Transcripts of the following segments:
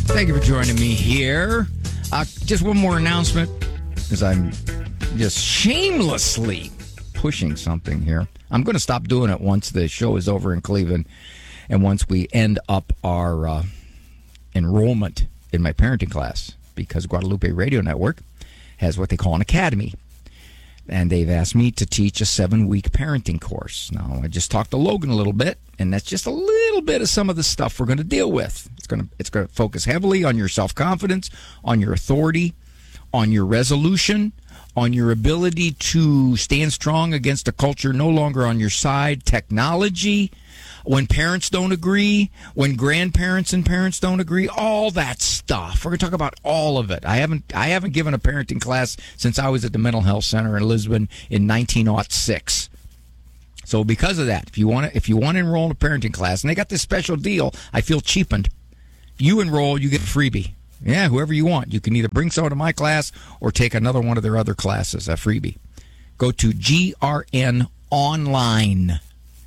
Thank you for joining me here. Just one more announcement, because I'm just shamelessly pushing something here. I'm going to stop doing it once the show is over in Cleveland and once we end up our enrollment in my parenting class, because Guadalupe Radio Network has what they call an academy. And they've asked me to teach a 7-week parenting course. Now, I just talked to Logan a little bit, and that's just a little bit of some of the stuff we're going to deal with. It's going to focus heavily on your self-confidence, on your authority, on your resolution, on your ability to stand strong against a culture no longer on your side, technology, when parents don't agree, when grandparents and parents don't agree, all that stuff. We're going to talk about all of it. I haven't given a parenting class since I was at the Mental Health Center in Lisbon in 1906. So because of that, if you want to enroll in a parenting class, and they got this special deal, I feel cheapened. You enroll, you get a freebie. Yeah, whoever you want. You can either bring someone to my class or take another one of their other classes, a freebie. Go to GRN Online.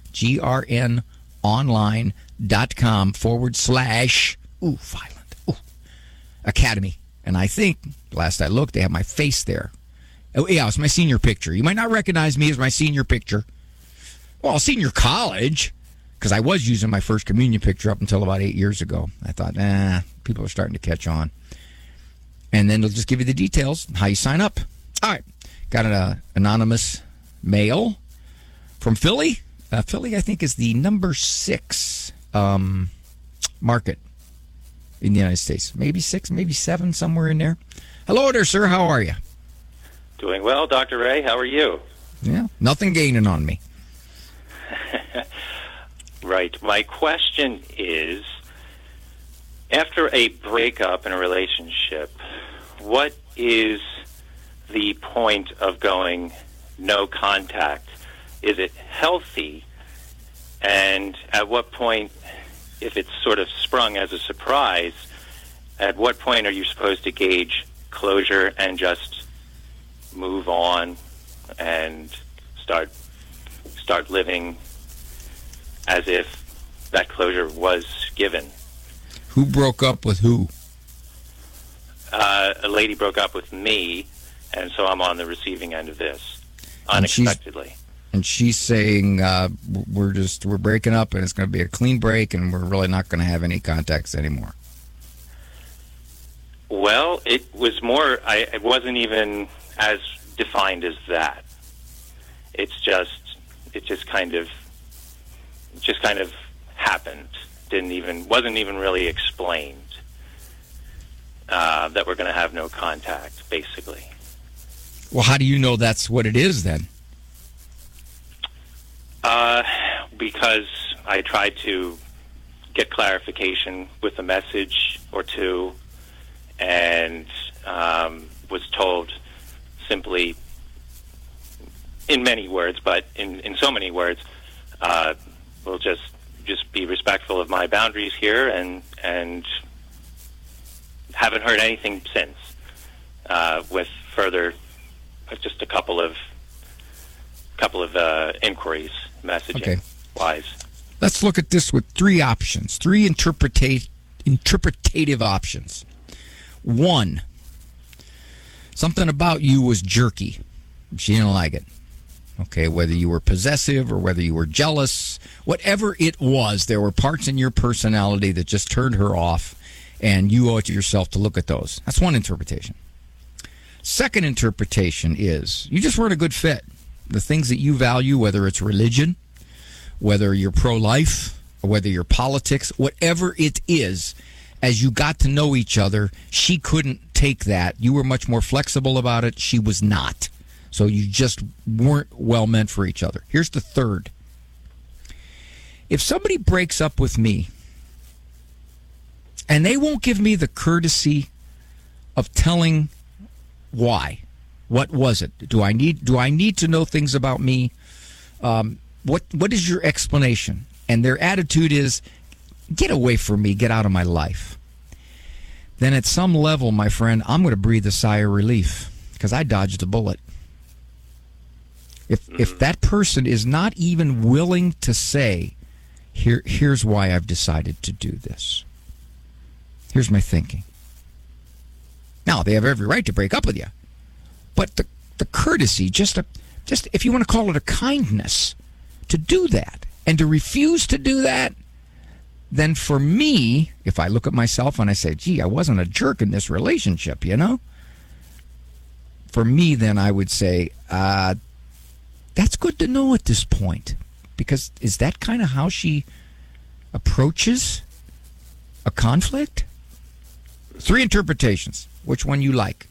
GRNonline.com/academy. And I think, last I looked, they have my face there. Oh, yeah, it's my senior picture. You might not recognize me as my senior picture. Well, senior college, because I was using my first communion picture up until about 8 years ago. I thought, people are starting to catch on. And then they'll just give you the details, how you sign up. All right. Got an anonymous mail from Philly. Philly, I think, is the number 6 market in the United States. Maybe 6, maybe 7, somewhere in there. Hello there, sir. How are you? Doing well, Dr. Ray. How are you? Yeah, nothing gaining on me. Right. My question is, after a breakup in a relationship, what is the point of going no contact? Is it healthy? And at what point, if it's sort of sprung as a surprise, at what point are you supposed to gauge closure and just move on and start living as if that closure was given? Who broke up with who? A lady broke up with me, and so I'm on the receiving end of this, unexpectedly. And she's saying we're breaking up, and it's going to be a clean break, and we're really not going to have any contacts anymore. Well, it was more. It wasn't even as defined as that. It just kind of happened. Wasn't even really explained that we're going to have no contact, basically. Well, how do you know that's what it is then? Because I tried to get clarification with a message or two, and was told simply, in many words, but in so many words, we'll just be respectful of my boundaries here, and haven't heard anything since. With further, just a couple of inquiries, messaging wise. Let's look at this with 3 options, 3 interpretative options. 1, something about you was jerky. She didn't like it. Okay, whether you were possessive or whether you were jealous, whatever it was, there were parts in your personality that just turned her off, and you owe it to yourself to look at those. That's one interpretation. Second interpretation is you just weren't a good fit. The things that you value, whether it's religion, whether you're pro-life, or whether you're politics, whatever it is, as you got to know each other, she couldn't take that. You were much more flexible about it. She was not. So you just weren't well meant for each other. Here's the third. If somebody breaks up with me and they won't give me the courtesy of telling why, what was it? Do I need to know things about me? What is your explanation? And their attitude is, get away from me, get out of my life. Then at some level, my friend, I'm going to breathe a sigh of relief because I dodged a bullet. If that person is not even willing to say, here's why I've decided to do this. Here's my thinking. Now, they have every right to break up with you. But the courtesy, just if you want to call it a kindness, to do that and to refuse to do that, then for me, if I look at myself and I say, gee, I wasn't a jerk in this relationship, for me, then I would say, that's good to know at this point. Because is that kind of how she approaches a conflict? 3 interpretations. Which one you like?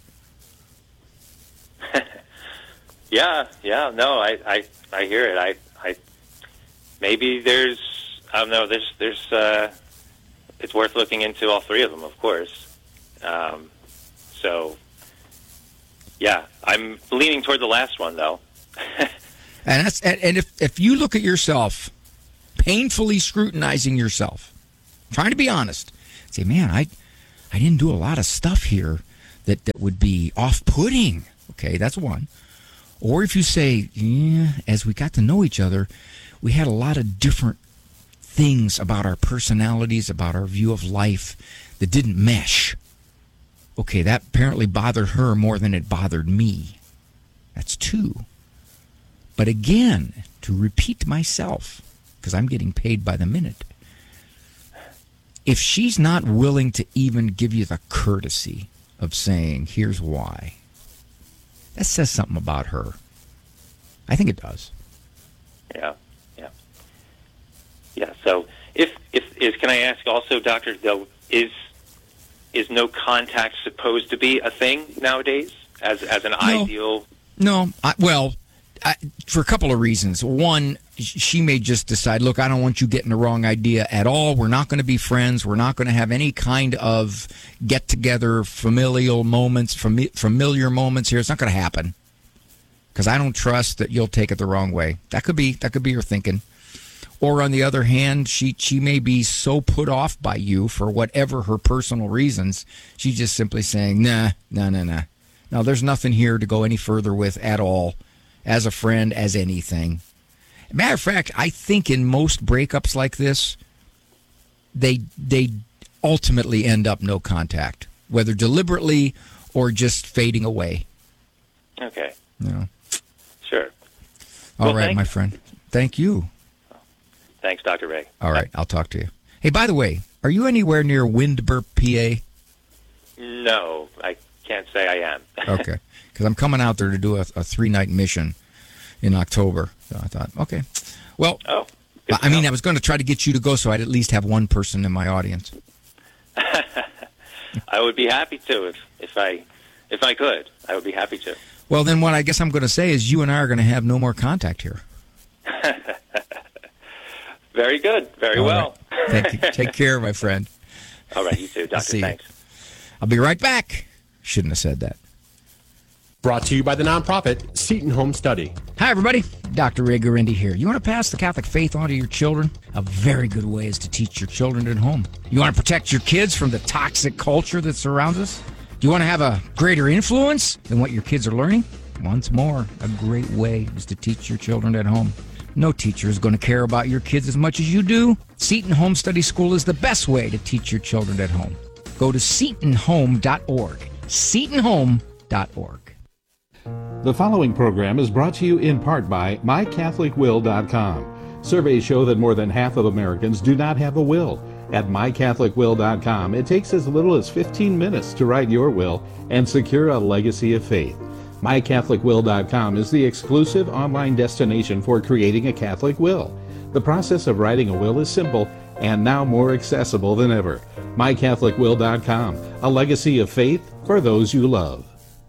Yeah, no, I hear it. I maybe I don't know, there's it's worth looking into all 3 of them, of course. So, yeah, I'm leaning toward the last one, though. And if you look at yourself, painfully scrutinizing yourself, trying to be honest, say, man, I didn't do a lot of stuff here that would be off-putting. Okay, that's one. Or if you say, yeah, as we got to know each other, we had a lot of different things about our personalities, about our view of life that didn't mesh. Okay, that apparently bothered her more than it bothered me. That's 2. But again, to repeat myself, because I'm getting paid by the minute, if she's not willing to even give you the courtesy of saying, here's why, that says something about her. I think it does. Yeah. So, if can I ask also, Doctor, though, is no contact supposed to be a thing nowadays as an ideal? No. For a couple of reasons. One, she may just decide, look, I don't want you getting the wrong idea at all. We're not going to be friends. We're not going to have any kind of get-together, familiar moments here. It's not going to happen because I don't trust that you'll take it the wrong way. That could be her thinking. Or on the other hand, she may be so put off by you for whatever her personal reasons, she's just simply saying, nah. No, there's nothing here to go any further with at all. As a friend, as anything. Matter of fact, I think in most breakups like this, they ultimately end up no contact, whether deliberately or just fading away. Okay. No. Sure. All right, my friend. Thank you. Thanks, Dr. Ray. All right, I'll talk to you. Hey, by the way, are you anywhere near Windber, PA? No, I can't say I am. Okay. Because I'm coming out there to do a 3-night mission in October. So I thought, okay. Well, I was going to try to get you to go so I'd at least have one person in my audience. I would be happy to if I could. I would be happy to. Well, then what I guess I'm going to say is you and I are going to have no more contact here. Very good. Very well. Right. Thank you. Take care, my friend. All right, you too, Doctor. Thanks. I'll be right back. Shouldn't have said that. Brought to you by the nonprofit Seton Home Study. Hi, everybody. Dr. Ray Guarendi here. You want to pass the Catholic faith on to your children? A very good way is to teach your children at home. You want to protect your kids from the toxic culture that surrounds us? Do you want to have a greater influence than what your kids are learning? Once more, a great way is to teach your children at home. No teacher is going to care about your kids as much as you do. Seton Home Study School is the best way to teach your children at home. Go to setonhome.org. setonhome.org. The following program is brought to you in part by MyCatholicWill.com. Surveys show that more than half of Americans do not have a will. At MyCatholicWill.com, it takes as little as 15 minutes to write your will and secure a legacy of faith. MyCatholicWill.com is the exclusive online destination for creating a Catholic will. The process of writing a will is simple and now more accessible than ever. MyCatholicWill.com, a legacy of faith for those you love.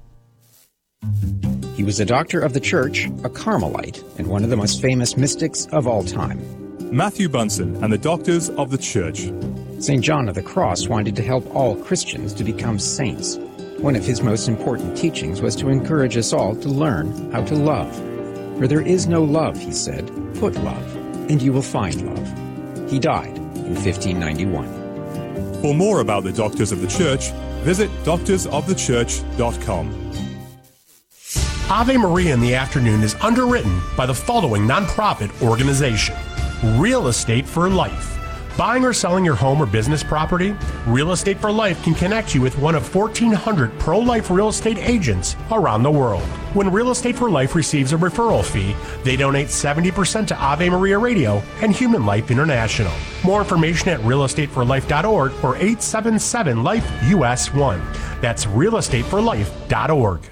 He was a doctor of the church, a Carmelite, and one of the most famous mystics of all time. Matthew Bunson and the Doctors of the Church. St. John of the Cross wanted to help all Christians to become saints. One of his most important teachings was to encourage us all to learn how to love. "For there is no love," he said, "put love, and you will find love." He died in 1591. For more about the Doctors of the Church, visit doctorsofthechurch.com. Ave Maria in the Afternoon is underwritten by the following nonprofit organization: Real Estate for Life, Buying or selling your home or business property? Real Estate for Life can connect you with one of 1,400 pro-life real estate agents around the world. When Real Estate for Life receives a referral fee, they donate 70% to Ave Maria Radio and Human Life International. More information at realestateforlife.org or 877-LIFE-US1. That's realestateforlife.org.